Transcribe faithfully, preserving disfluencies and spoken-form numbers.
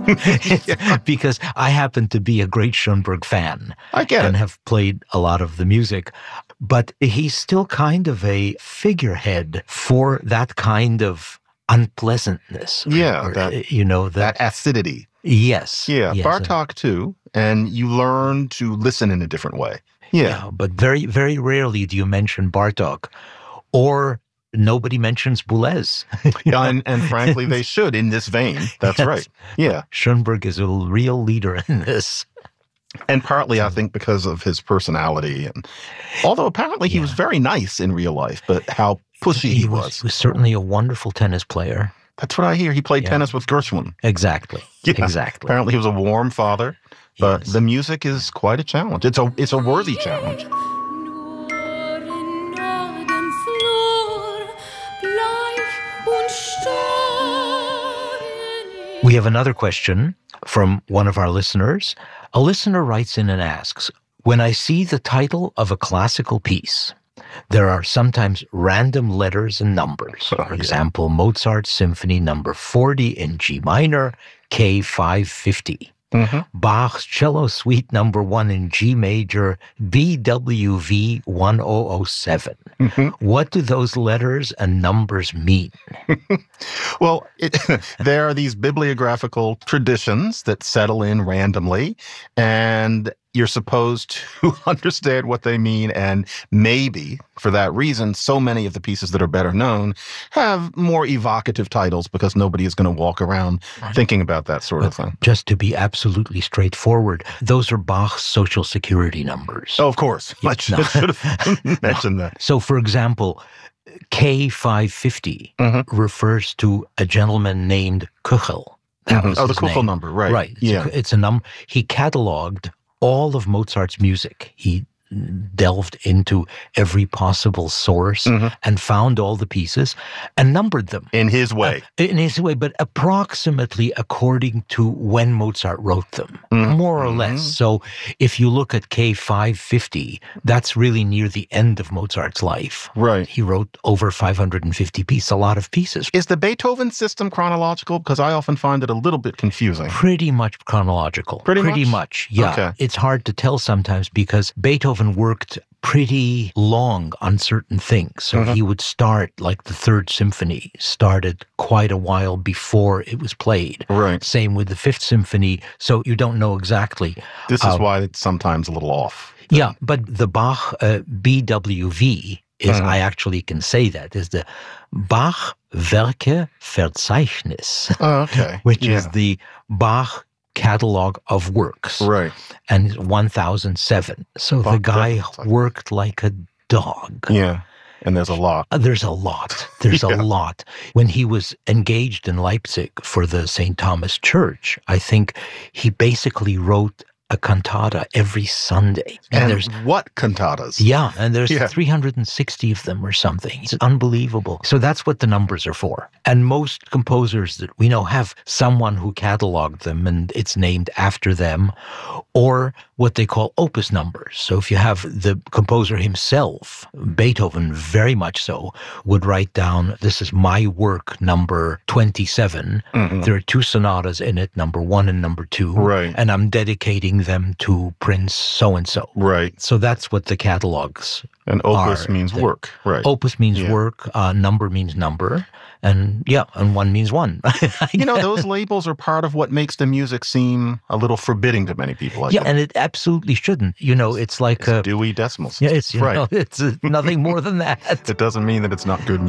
Because I happen to be a great Schoenberg fan. I get and it. have played a lot of the music. But he's still kind of a figurehead for that kind of unpleasantness. Yeah, or, that, you know, that, that acidity. Yes. Yeah, yes. Bartók too. And you learn to listen in a different way. Yeah. yeah. But very, very rarely do you mention Bartók, or nobody mentions Boulez. yeah, and, and frankly, they should in this vein. That's Yes. right. Yeah. Schoenberg is a real leader in this. And partly, I think, because of his personality. And although apparently he Yeah. was very nice in real life, but how pushy he, he was. was. He was certainly a wonderful tennis player. That's what I hear. He played Yeah. tennis with Gershwin. Exactly. Yeah. Exactly. Apparently, he was a warm father. But Yes. the music is quite a challenge. It's a it's a worthy challenge. We have another question from one of our listeners. A listener writes in and asks, when I see the title of a classical piece, there are sometimes random letters and numbers. For Oh, yeah. example, Mozart's Symphony number forty in G minor, K five fifty. Mm-hmm. Bach's Cello Suite number one in G major, B W V one thousand seven. Mm-hmm. What do those letters and numbers mean? Well, it, there are these bibliographical traditions that settle in randomly, and you're supposed to understand what they mean. And maybe for that reason, so many of the pieces that are better known have more evocative titles because nobody is going to walk around thinking about that sort of thing. Just to be absolutely straightforward, those are Bach's Social Security numbers. Oh, of course. I should, no. should have mentioned that. So, for example, K five fifty Mm-hmm. refers to a gentleman named Kuchel. That Mhm. was Oh, the his Kuchel name. number, right. Right. It's Yeah. A, it's a num. He cataloged all of Mozart's music. He delved into every possible source Mhm. and found all the pieces and numbered them. In his way. Uh, in his way, but approximately according to when Mozart wrote them, Mhm. more or less. So if you look at K five fifty, that's really near the end of Mozart's life. Right. He wrote over five hundred fifty pieces, a lot of pieces. Is the Beethoven system chronological? Because I often find it a little bit confusing. Pretty much chronological. Pretty much? much, yeah. Okay. It's hard to tell sometimes because Beethoven worked pretty long on certain things. So Mhm. he would start, like the Third Symphony, started quite a while before it was played. Right. Same with the Fifth Symphony. So you don't know exactly. This is Uh, why it's sometimes a little off. Yeah, but the Bach uh, B W V is, Mhm. I actually can say that, is the Bach Werke Verzeichnis, Oh, okay. which Yeah. is the Bach catalog of works. Right. And it's one thousand seven. So Bach the guy Werke. worked like a dog. Yeah. And there's a lot. Uh, There's a lot. There's Yeah. a lot. When he was engaged in Leipzig for the Saint Thomas Church, I think he basically wrote a cantata every Sunday. And, there's what cantatas? yeah, and there's Yeah. three hundred sixty of them or something. It's unbelievable. So that's what the numbers are for. And most composers that we know have someone who cataloged them and it's named after them, or what they call opus numbers. So if you have the composer himself, Beethoven very much so, would write down, this is my work number twenty-seven. Mhm. There are two sonatas in it, number one and number two. Right. And I'm dedicating them to Prince so-and-so. Right. So that's what the catalogs And opus are means the- work. Right. Opus means Yeah. work, uh, number means number, and yeah, and one means one. You know, those labels are part of what makes the music seem a little forbidding to many people. I yeah, think. and it absolutely shouldn't. You know, it's like It's a Dewey Decimal yeah, System. it's you right. know, it's uh, nothing more than that. It doesn't mean that it's not good music.